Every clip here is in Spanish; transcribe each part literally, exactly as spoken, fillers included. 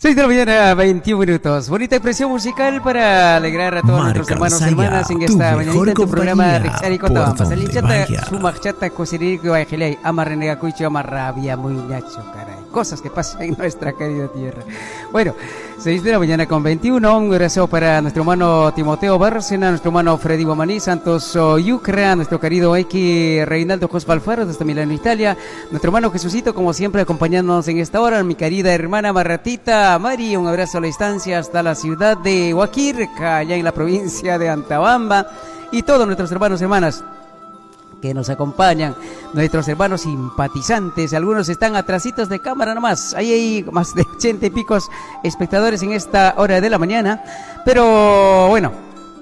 seis de la mañana, veintiún minutos. Bonita expresión musical para alegrar a todos nuestros hermanos y hermanas en esta mañanita en tu programa Rixari Cotabamba. Salinchata, sumachata, cosirico, ejelei, amarrenega, cuicho, amarrabia, muy nacho, caray. Cosas que pasan en nuestra querida tierra. Bueno, seis de la mañana con veintiuno. Un abrazo para nuestro hermano Timoteo Bárcena, nuestro hermano Freddy Guamaní, Santos Yucra, nuestro querido X Reinaldo Cospa Alfaro desde Milano, Italia. Nuestro hermano Jesucito, como siempre, acompañándonos en esta hora. Mi querida hermana Marratita Mari, un abrazo a la distancia hasta la ciudad de Huaquirca, allá en la provincia de Antabamba. Y todos nuestros hermanos y hermanas que nos acompañan, nuestros hermanos simpatizantes, algunos están atrasitos de cámara nomás, ahí hay más de ochenta y picos espectadores en esta hora de la mañana, pero bueno,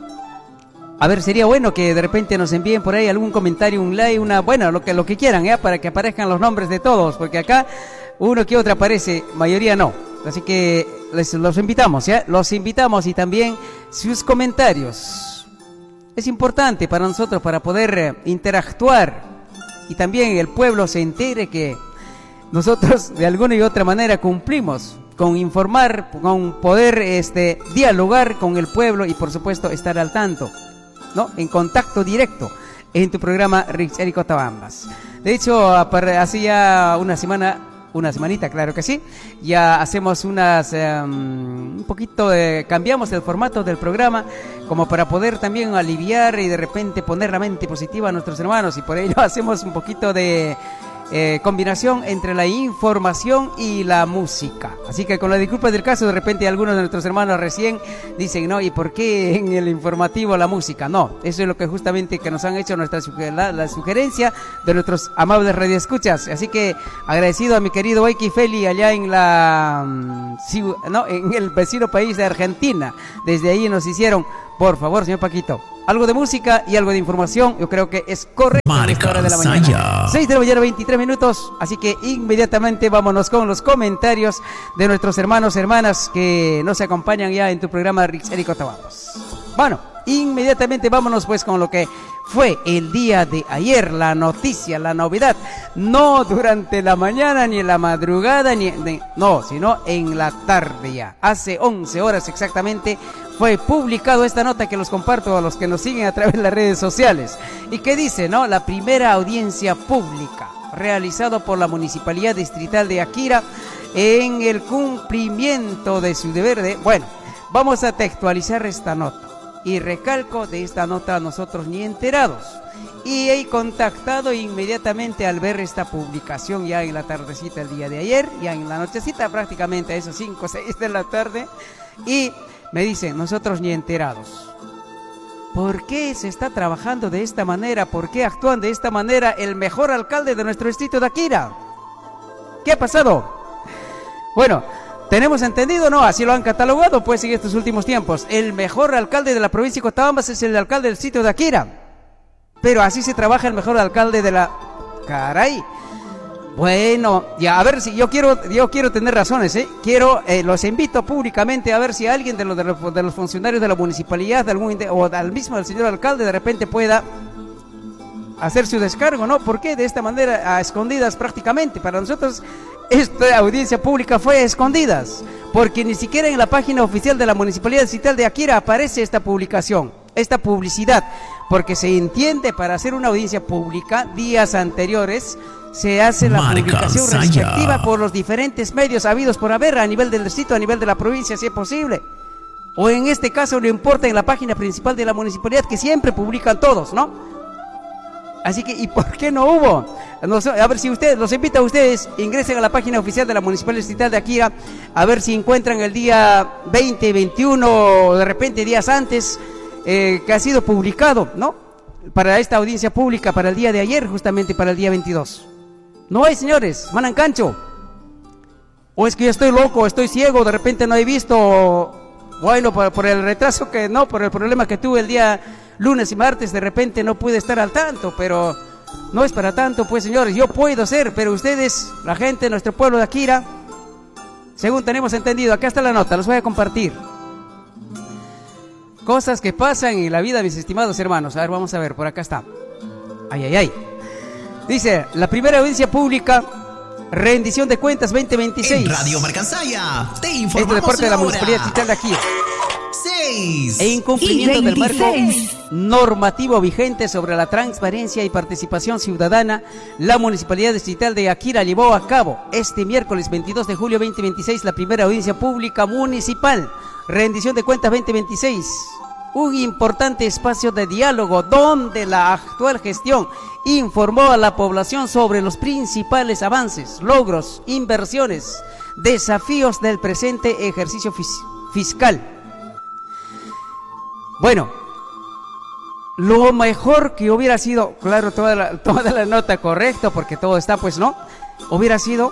a ver, sería bueno que de repente nos envíen por ahí algún comentario, un like, una, bueno, lo que, lo que quieran, ¿eh? Para que aparezcan los nombres de todos, porque acá uno que otro aparece, mayoría no, así que les los invitamos, ¿ya? Los invitamos y también sus comentarios. Es importante para nosotros, para poder eh, interactuar y también el pueblo se entere que nosotros de alguna y otra manera cumplimos con informar, con poder este, dialogar con el pueblo y por supuesto estar al tanto, ¿no? En contacto directo en tu programa Rixari Cotabambas. De hecho, hace ya una semana... Una semanita, claro que sí. Ya hacemos unas, um, un poquito de, cambiamos el formato del programa como para poder también aliviar y de repente poner la mente positiva a nuestros hermanos y por ello hacemos un poquito de eh, combinación entre la información y la música. Así que con la disculpa del caso, de repente algunos de nuestros hermanos recién dicen, no, ¿y por qué en el informativo la música? No, eso es lo que justamente que nos han hecho nuestra la, la sugerencia de nuestros amables radioescuchas. Así que agradecido a mi querido Eiki Feli allá en la no, en el vecino país de Argentina. Desde ahí nos hicieron, por favor, señor Paquito, algo de música y algo de información, yo creo que es correcto a esta hora de la mañana. seis de la mañana, veintitrés minutos, así que inmediatamente vámonos con los comentarios de nuestros hermanos y hermanas que nos acompañan ya en tu programa Rixari Cotabambas. Bueno, inmediatamente vámonos pues con lo que fue el día de ayer, la noticia, la novedad, no durante la mañana ni en la madrugada, ni, ni no, sino en la tarde ya, hace once horas exactamente fue publicado esta nota que los comparto a los que nos siguen a través de las redes sociales y que dice, ¿no? La primera audiencia pública realizada por la Municipalidad Distrital de Akira en el cumplimiento de su deber de, bueno, vamos a textualizar esta nota. Y recalco, de esta nota nosotros ni enterados. Y he contactado inmediatamente al ver esta publicación ya en la tardecita el día de ayer, ya en la nochecita prácticamente a esos cinco o seis de la tarde. Y me dicen, nosotros ni enterados. ¿Por qué se está trabajando de esta manera? ¿Por qué actúan de esta manera el mejor alcalde de nuestro distrito de Akira? ¿Qué ha pasado? Bueno, ¿tenemos entendido? No, así lo han catalogado pues en estos últimos tiempos. El mejor alcalde de la provincia de Cotabambas es el alcalde del sitio de Akira. Pero así se trabaja el mejor alcalde de la... Caray. Bueno, ya a ver si yo quiero yo quiero tener razones, ¿eh? Quiero, eh, los invito públicamente a ver si alguien de los, de los, de los funcionarios de la municipalidad de algún, o al mismo del señor alcalde de repente pueda hacer su descargo, ¿no? ¿Por qué de esta manera a escondidas prácticamente? Para nosotros esta audiencia pública fue a escondidas, porque ni siquiera en la página oficial de la Municipalidad Distrital de Akira aparece esta publicación, esta publicidad, porque se entiende para hacer una audiencia pública días anteriores se hace la Marca publicación Saya. respectiva por los diferentes medios habidos por haber a nivel del distrito, a nivel de la provincia, si es posible. O en este caso no importa en la página principal de la municipalidad, que siempre publican todos, ¿no? Así que, ¿y por qué no hubo? No, a ver si ustedes, los invito a ustedes, ingresen a la página oficial de la Municipalidad Distrital de Akira, a ver si encuentran el día veinte, veintiuno, o de repente días antes, eh, que ha sido publicado, ¿no? Para esta audiencia pública, para el día de ayer, justamente para el día veintidós. No hay, señores, manancancho. O es que yo estoy loco, estoy ciego, de repente no he visto, bueno, por, por el retraso que, no, por el problema que tuve el día lunes y martes, de repente no pude estar al tanto, pero no es para tanto, pues, señores, yo puedo ser, pero ustedes, la gente, nuestro pueblo de Akira, según tenemos entendido, acá está la nota, los voy a compartir. Cosas que pasan en la vida, mis estimados hermanos. A ver, vamos a ver, por acá está. Ay, ay, ay. Dice, la primera audiencia pública rendición de cuentas veinte veintiséis. En Radio Marcansaya te informamos este deporte de la Municipalidad Distrital de Akira. seis. E incumplimiento del marco normativo vigente sobre la transparencia y participación ciudadana, la Municipalidad Distrital de Akira llevó a cabo este miércoles veintidós de julio veinte veintiséis la primera audiencia pública municipal, rendición de cuentas veinte veintiséis. Un importante espacio de diálogo donde la actual gestión informó a la población sobre los principales avances, logros, inversiones, desafíos del presente ejercicio fis fiscal. Bueno, lo mejor que hubiera sido, claro, toda la, toda la nota correcta, porque todo está, pues, ¿no? Hubiera sido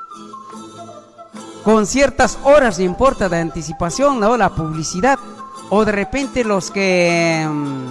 con ciertas horas, no importa, de anticipación, ¿no? La publicidad. O de repente los que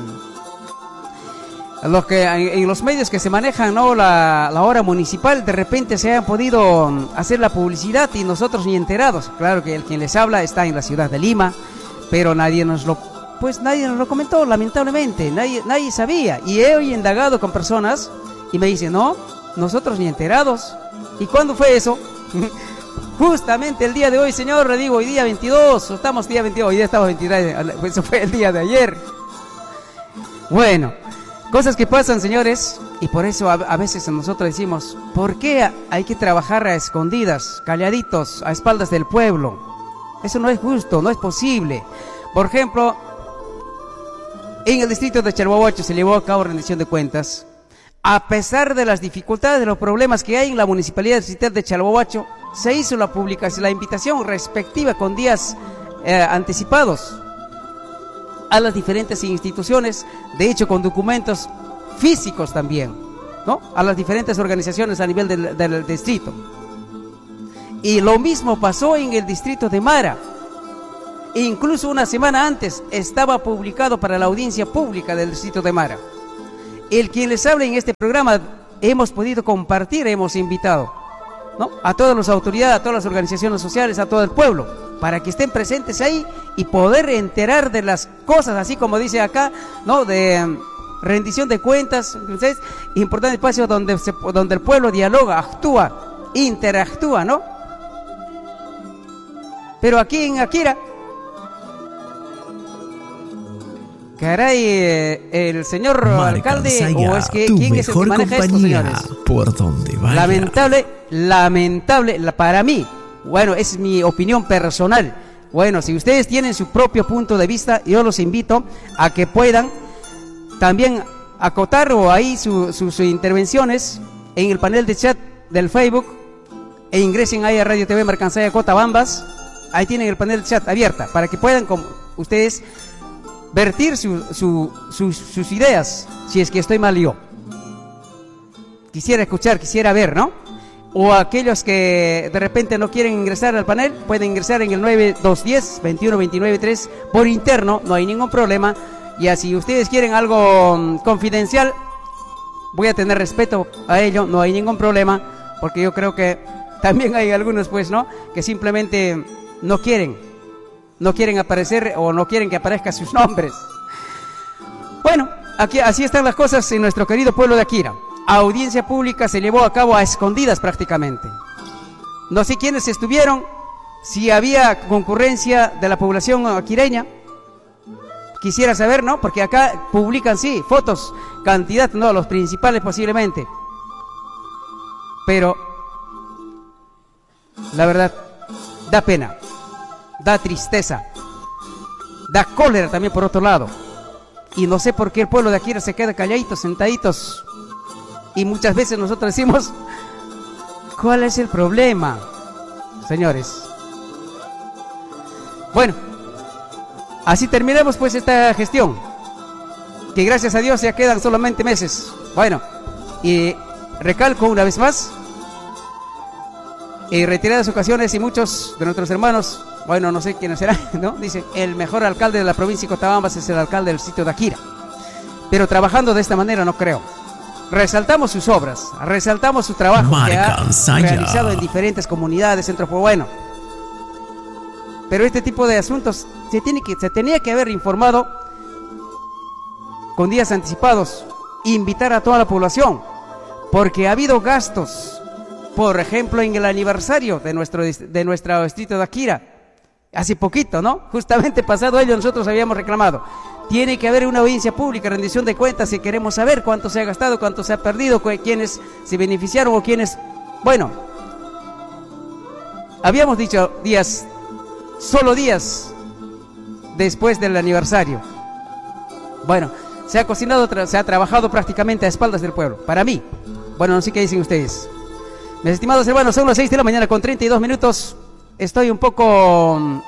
los que en los medios que se manejan, ¿no? la, la hora municipal, de repente se hayan podido hacer la publicidad y nosotros ni enterados. Claro que el quien les habla está en la ciudad de Lima, pero nadie nos lo pues nadie nos lo comentó, lamentablemente, nadie, nadie sabía. Y he hoy indagado con personas y me dicen, no, nosotros ni enterados. ¿Y cuándo fue eso? Justamente el día de hoy, señor, le digo, hoy día veintidós, estamos día veintidós, hoy día estamos veintitrés, eso fue el día de ayer. Bueno, cosas que pasan, señores, y por eso a, a veces nosotros decimos, ¿por qué hay que trabajar a escondidas, calladitos, a espaldas del pueblo? Eso no es justo, no es posible. Por ejemplo, en el distrito de Chalhuahuacho se llevó a cabo rendición de cuentas. A pesar de las dificultades, de los problemas que hay en la Municipalidad Distrital de Chalhuahuacho, se hizo la publicación, la invitación respectiva con días eh, anticipados a las diferentes instituciones, de hecho con documentos físicos también, ¿no? A las diferentes organizaciones a nivel del, del distrito. Y lo mismo pasó en el distrito de Mara. Incluso una semana antes estaba publicado para la audiencia pública del distrito de Mara. El quien les habla en este programa hemos podido compartir, hemos invitado, ¿no? A todas las autoridades, a todas las organizaciones sociales, a todo el pueblo, para que estén presentes ahí y poder enterar de las cosas, así como dice acá, ¿no? De um, rendición de cuentas, entonces, importante espacio donde, se, donde el pueblo dialoga, actúa, interactúa, ¿no? Pero aquí en Akira, caray, el señor alcalde, o es que quién es el que maneja esto, señores. Por donde vaya. Lamentable, lamentable, la, para mí, bueno, es mi opinión personal. Bueno, si ustedes tienen su propio punto de vista, yo los invito a que puedan también acotar o ahí sus su, su intervenciones en el panel de chat del Facebook e ingresen ahí a Radio T V Marcansaya Cotabambas. Ahí tienen el panel de chat abierta para que puedan como ustedes vertir su, su, su, sus ideas, si es que estoy mal yo. Quisiera escuchar, quisiera ver, ¿no? O aquellos que de repente no quieren ingresar al panel, pueden ingresar en el nueve dos uno cero, veintiuno veintinueve tres por interno, no hay ningún problema. Y así ustedes quieren algo um, confidencial, voy a tener respeto a ello, no hay ningún problema, porque yo creo que también hay algunos, pues, ¿no? Que simplemente no quieren. No quieren aparecer o no quieren que aparezcan sus nombres. Bueno, aquí así están las cosas en nuestro querido pueblo de Akira. Audiencia pública se llevó a cabo a escondidas prácticamente. No sé quiénes estuvieron, si había concurrencia de la población aquireña. Quisiera saber, ¿no? Porque acá publican, sí, fotos, cantidad, no, los principales posiblemente. Pero, la verdad, da pena. Da tristeza, da cólera también por otro lado. Y no sé por qué el pueblo de Akira se queda calladitos, sentaditos. Y muchas veces nosotros decimos, ¿cuál es el problema, señores? Bueno, así terminamos pues esta gestión, que gracias a Dios ya quedan solamente meses. Bueno, y recalco una vez más, en reiteradas ocasiones y muchos de nuestros hermanos, bueno, no sé quiénes serán, ¿no? Dicen, el mejor alcalde de la provincia de Cotabambas es el alcalde del sitio de Akira. Pero trabajando de esta manera no creo. Resaltamos sus obras, resaltamos su trabajo que ha realizado en diferentes comunidades, centros, pues bueno. Pero este tipo de asuntos se, tiene que, se tenía que haber informado con días anticipados, invitar a toda la población, porque ha habido gastos Por ejemplo, en el aniversario de nuestro, de nuestro distrito de Akira, hace poquito, ¿no? Justamente pasado ello nosotros habíamos reclamado. Tiene que haber una audiencia pública, rendición de cuentas, si queremos saber cuánto se ha gastado, cuánto se ha perdido, quiénes se beneficiaron o quiénes... Bueno, habíamos dicho días, solo días después del aniversario. Bueno, se ha cocinado, se ha trabajado prácticamente a espaldas del pueblo. Para mí, bueno, no sé qué dicen ustedes. Mis estimados hermanos, son las seis de la mañana con treinta y dos minutos. Estoy un poco...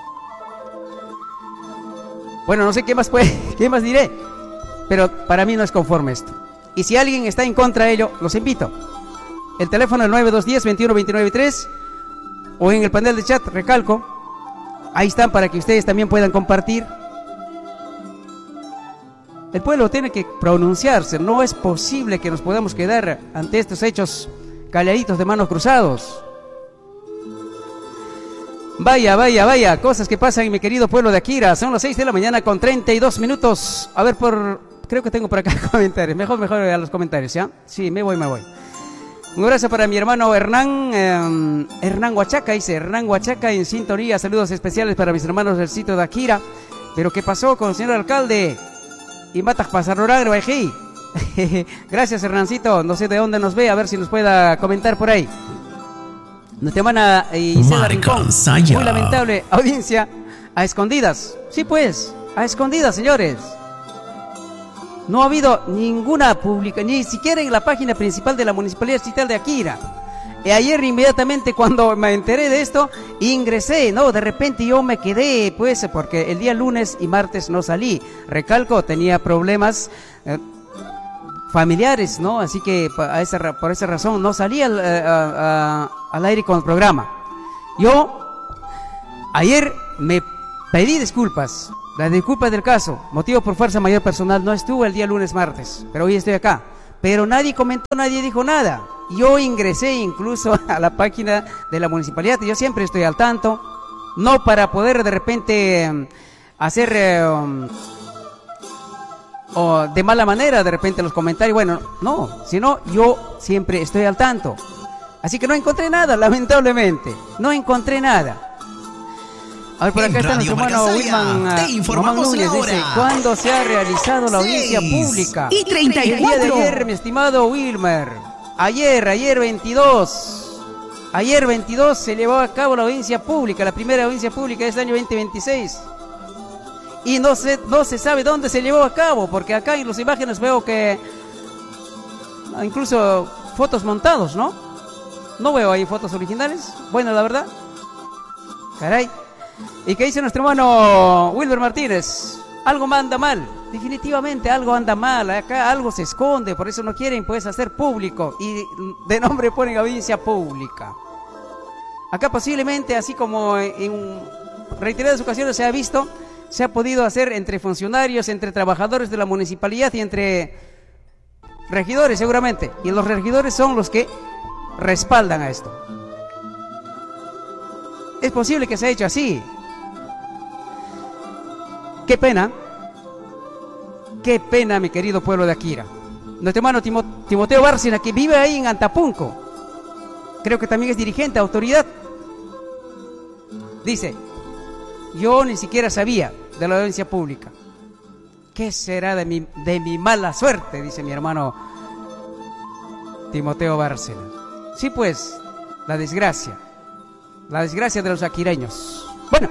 Bueno, no sé qué más puede, qué más diré, pero para mí no es conforme esto. Y si alguien está en contra de ello, los invito. El teléfono es nueve dos uno cero, veintiuno veintinueve tres o en el panel de chat, recalco. Ahí están para que ustedes también puedan compartir. El pueblo tiene que pronunciarse. No es posible que nos podamos quedar ante estos hechos calladitos de manos cruzados. Vaya, vaya, vaya, cosas que pasan en mi querido pueblo de Akira. Son las seis de la mañana con treinta y dos minutos. A ver, por... creo que tengo por acá comentarios. Mejor, mejor a los comentarios, ¿ya? Sí, me voy, me voy. Un abrazo para mi hermano Hernán, eh, Hernán Huachaca, dice, Hernán Huachaca en sintonía. Saludos especiales para mis hermanos del sitio de Akira. Pero ¿qué pasó con el señor alcalde? Y matas pasarorar, Bají. Gracias, Hernancito. No sé de dónde nos ve, a ver si nos pueda comentar por ahí. Nuestra hermana Isela Rincón. Muy lamentable audiencia a escondidas. Sí, pues, a escondidas, señores. No ha habido ninguna publicación, ni siquiera en la página principal de la Municipalidad Distrital de Akira. Y ayer inmediatamente cuando me enteré de esto, ingresé, ¿no? De repente yo me quedé, pues, porque el día lunes y martes no salí. Recalco, tenía problemas eh, familiares, ¿no? Así que a esa, por esa razón no salí al, a, a, al aire con el programa. Yo ayer me pedí disculpas, las disculpas del caso, motivo por fuerza mayor personal, no estuve el día lunes, martes, pero hoy estoy acá. Pero nadie comentó, nadie dijo nada. Yo ingresé incluso a la página de la municipalidad, y yo siempre estoy al tanto, no para poder de repente hacer... Eh, o de mala manera de repente los comentarios, bueno, no, sino yo siempre estoy al tanto. Así que no encontré nada, lamentablemente, no encontré nada. A ver, por acá está nuestro hermano Wilman, Román Núñez, dice, ¿cuándo se ha realizado la audiencia pública? Y treinta y cuatro. El día de ayer, mi estimado Wilmer, ayer, ayer veintidós, ayer veintidós se llevó a cabo la audiencia pública, la primera audiencia pública de este año veinte veintiséis. Y no se, no se sabe dónde se llevó a cabo, porque acá en las imágenes veo que incluso fotos montados, ¿no? No veo ahí fotos originales. Bueno, la verdad, caray. ¿Y qué dice nuestro hermano Wilber Martínez? Algo anda mal, definitivamente algo anda mal. Acá algo se esconde, por eso no quieren pues hacer público. Y de nombre ponen audiencia pública. Acá posiblemente, así como en reiteradas ocasiones se ha visto, se ha podido hacer entre funcionarios, entre trabajadores de la municipalidad y entre regidores seguramente. Y los regidores son los que respaldan a esto. Es posible que se haya hecho así. Qué pena. Qué pena, mi querido pueblo de Akira. Nuestro hermano Timo, Timoteo Bárcena, que vive ahí en Antapunco. Creo que también es dirigente, autoridad. Dice, yo ni siquiera sabía de la audiencia pública. ¿Qué será de mi, de mi mala suerte? Dice mi hermano Timoteo Bárcena. Sí, pues, la desgracia. La desgracia de los aquireños. Bueno,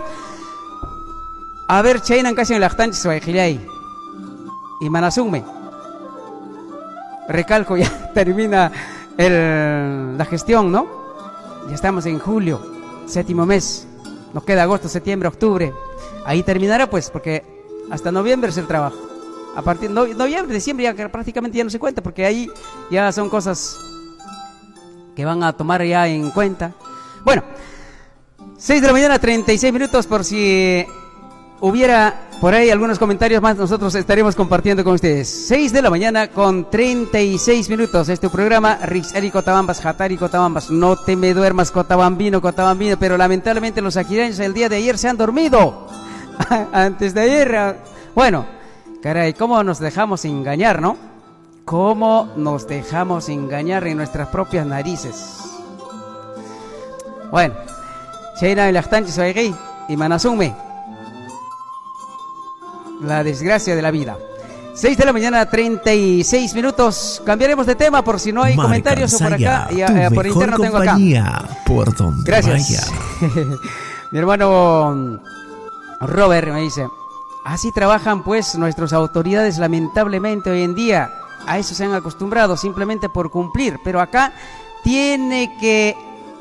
a ver, Chainan casi en la Actanchis y Manasume. Recalco, ya termina el, la gestión, ¿no? Ya estamos en julio, séptimo mes. Nos queda agosto, septiembre, octubre. Ahí terminará, pues, porque hasta noviembre es el trabajo. A partir de no, noviembre, diciembre ya prácticamente ya no se cuenta, porque ahí ya son cosas que van a tomar ya en cuenta. Bueno, seis de la mañana, treinta y seis minutos, por si hubiera por ahí algunos comentarios más, nosotros estaremos compartiendo con ustedes. seis de la mañana con treinta y seis minutos. Este programa, Rixari Cotabambas, Hatari Cotabambas. No te me duermas, Cotabambino, Cotabambino, pero lamentablemente los aquireños el día de ayer se han dormido. Antes de ayer, bueno, caray, cómo nos dejamos engañar, ¿no? Cómo nos dejamos engañar en nuestras propias narices. Bueno, Cheina y Lachtanchi Soegui y Manasume. La desgracia de la vida. seis de la mañana, treinta y seis minutos. Cambiaremos de tema por si no hay Marca comentarios o por acá. Y, eh, por interno tengo acá. Por donde Gracias. Mi hermano Robert me dice: así trabajan pues nuestras autoridades, lamentablemente hoy en día. A eso se han acostumbrado simplemente por cumplir. Pero acá tiene que...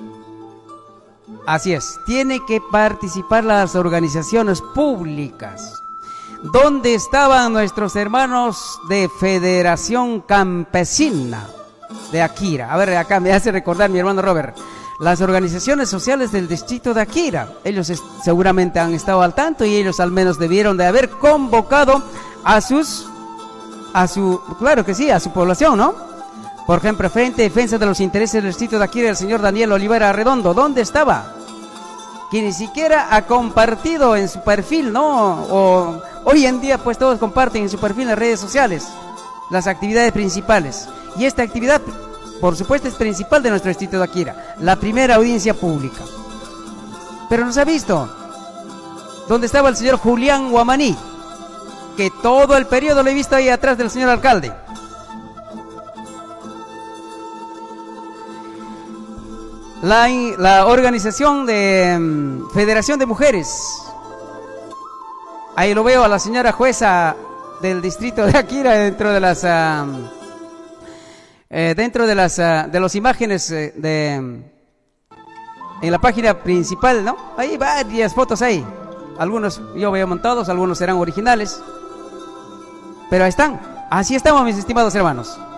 Así es, tiene que participar las organizaciones públicas. ¿Dónde estaban nuestros hermanos de Federación Campesina de Akira? A ver, acá me hace recordar mi hermano Robert. Las organizaciones sociales del distrito de Akira. Ellos seguramente han estado al tanto y ellos al menos debieron de haber convocado a sus... A su... Claro que sí, a su población, ¿no? Por ejemplo, Frente Defensa de los Intereses del distrito de Akira, el señor Daniel Olivera Redondo. ¿Dónde estaba? Que ni siquiera ha compartido en su perfil, ¿no? O hoy en día pues todos comparten en su perfil en las redes sociales las actividades principales. Y esta actividad, por supuesto, es principal de nuestro distrito de Akira, la primera audiencia pública. Pero no se ha visto. ¿Dónde estaba el señor Julián Guamaní? Que todo el periodo lo he visto ahí atrás del señor alcalde. La, la organización de um, Federación de Mujeres. Ahí lo veo a la señora jueza del distrito de Akira dentro de las uh, eh, dentro de las uh, de las imágenes eh, de en la página principal, ¿no? Hay varias fotos ahí. Algunos yo veo montados, algunos serán originales. Pero ahí están. Así estamos, mis estimados hermanos.